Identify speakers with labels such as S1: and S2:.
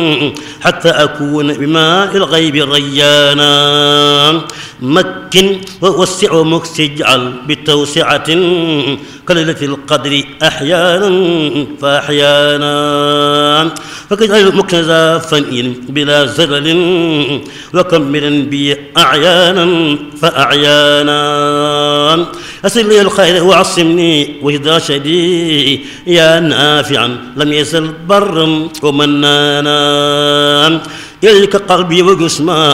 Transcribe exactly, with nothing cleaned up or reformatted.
S1: حتى أكون بماء الغيب ريانا مكن ووسع ومكس اجعل بتوسعة كليلة القدر أحيانا فأحيانا فكجعل مكنزا فنئ بلا زلل وكملا بي أعيانا فأعيانا أسر لي الخير وعصمني وإذا شدي يا نافعا لم يزل برا ومنانا إليك قلبي وجسمي